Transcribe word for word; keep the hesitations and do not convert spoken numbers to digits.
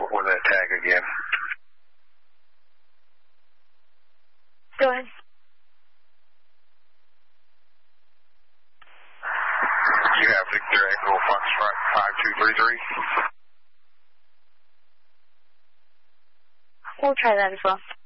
with that tag again. Go ahead. You have Victor Echo Foxtrot five two three three. We'll try that as well.